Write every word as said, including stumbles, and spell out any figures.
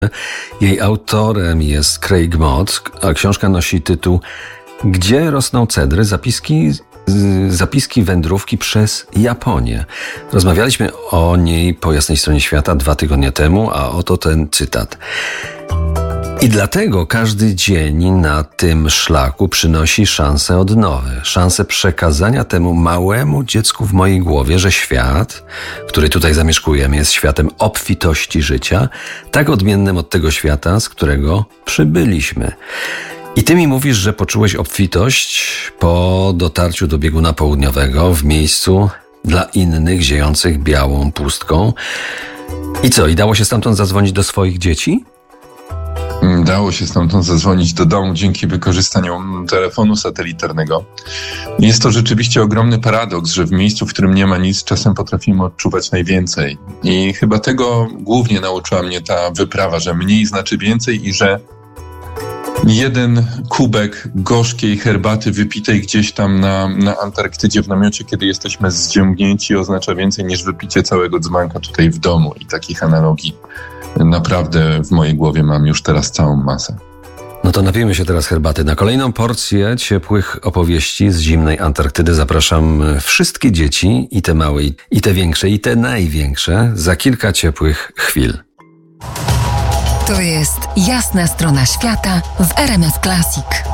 Jej autorem jest Craig Mott, a książka nosi tytuł Gdzie rosną cedry? Zapiski, zapiski wędrówki przez Japonię. Rozmawialiśmy o niej po Jasnej Stronie Świata dwa tygodnie temu, a oto ten cytat. I dlatego każdy dzień na tym szlaku przynosi szansę odnowy, szansę przekazania temu małemu dziecku w mojej głowie, że świat, który tutaj zamieszkujemy, jest światem obfitości życia, tak odmiennym od tego świata, z którego przybyliśmy. I ty mi mówisz, że poczułeś obfitość po dotarciu do bieguna południowego w miejscu dla innych ziejących białą pustką. I co, i dało się stamtąd zadzwonić do swoich dzieci? Dało się stamtąd zadzwonić do domu dzięki wykorzystaniu telefonu satelitarnego. Jest to rzeczywiście ogromny paradoks, że w miejscu, w którym nie ma nic, czasem potrafimy odczuwać najwięcej. I chyba tego głównie nauczyła mnie ta wyprawa, że mniej znaczy więcej i że jeden kubek gorzkiej herbaty wypitej gdzieś tam na, na Antarktydzie w namiocie, kiedy jesteśmy zdziągnięci, oznacza więcej niż wypicie całego dzbanka tutaj w domu. I takich analogii naprawdę w mojej głowie mam już teraz całą masę. No to napijmy się teraz herbaty. Na kolejną porcję ciepłych opowieści z zimnej Antarktydy zapraszam wszystkie dzieci, i te małe, i te większe, i te największe, za kilka ciepłych chwil. To jest Jasna Strona Świata w R M F Classic.